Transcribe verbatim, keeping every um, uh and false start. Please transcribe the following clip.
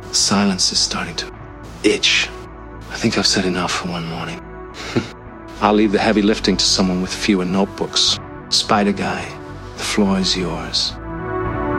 The silence is starting to itch. I think I've said enough for one morning. I'll leave the heavy lifting to someone with fewer notebooks. Spider Guy, the floor is yours.